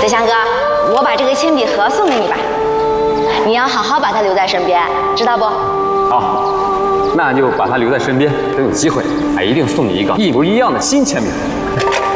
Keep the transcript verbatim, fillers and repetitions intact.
志祥哥，我把这个铅笔盒送给你吧，你要好好把它留在身边，知道不？ 好，那就把它留在身边，等有机会，俺一定送你一个一模一样的新铅笔盒。